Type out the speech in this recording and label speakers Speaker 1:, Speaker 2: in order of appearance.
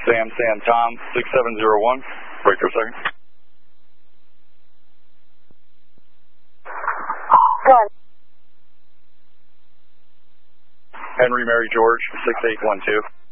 Speaker 1: Sam Tom 6701. Wait for a second.
Speaker 2: Good.
Speaker 1: Henry Mary George 6812.